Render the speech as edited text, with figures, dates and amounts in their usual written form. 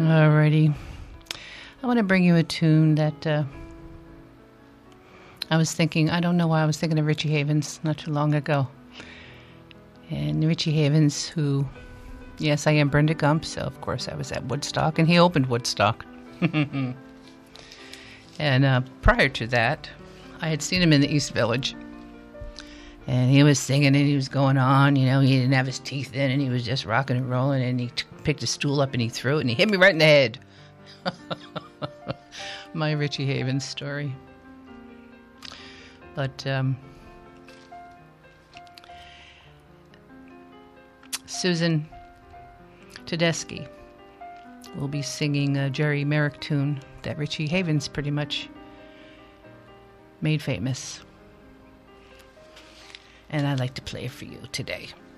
Alrighty. I want to bring you a tune that I don't know why I was thinking of Richie Havens not too long ago. And Richie Havens, who, yes, I am Brenda Gump, so of course I was at Woodstock, and he opened Woodstock. And prior to that, I had seen him in the East Village. And he was singing and he was going on, he didn't have his teeth in and he was just rocking and rolling, and he picked a stool up and he threw it and he hit me right in the head. My Richie Havens story. But Susan Tedeschi will be singing a Jerry Merrick tune that Richie Havens pretty much made famous. And I'd like to play it for you today.